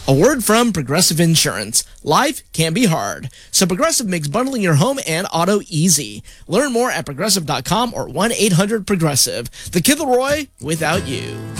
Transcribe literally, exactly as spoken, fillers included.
A word from Progressive Insurance. Life can be hard, so Progressive makes bundling your home and auto easy. Learn more at progressive dot com or one eight hundred progressive. The Kilroy without you.